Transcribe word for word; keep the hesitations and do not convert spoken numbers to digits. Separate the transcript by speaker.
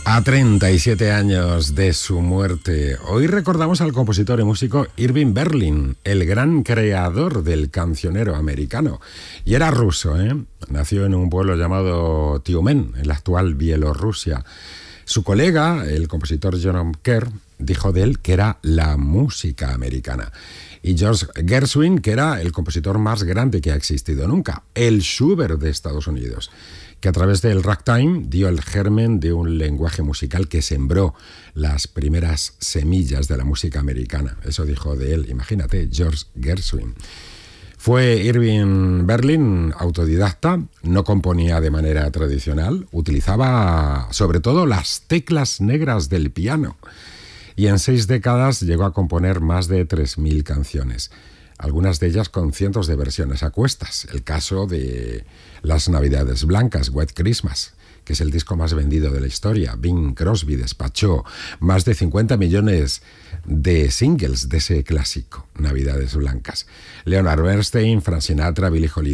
Speaker 1: A treinta y siete años de su muerte, hoy recordamos al compositor y músico Irving Berlin, el gran creador del cancionero americano. Y era ruso, ¿eh? Nació en un pueblo llamado Tiumen, en la actual Bielorrusia. Su colega, el compositor John Kerr, dijo de él que era la música americana. Y George Gershwin, que era el compositor más grande que ha existido nunca, el Schubert de Estados Unidos, que a través del ragtime dio el germen de un lenguaje musical que sembró las primeras semillas de la música americana. Eso dijo de él, imagínate, George Gershwin. Fue Irving Berlin autodidacta, no componía de manera tradicional, utilizaba sobre todo las teclas negras del piano y en seis décadas llegó a componer más de tres mil canciones, algunas de ellas con cientos de versiones a cuestas. El caso de Las Navidades Blancas, White Christmas, que es el disco más vendido de la historia. Bing Crosby despachó más de cincuenta millones de singles de ese clásico, Navidades Blancas. Leonard Bernstein, Frank Sinatra, Billie Holiday,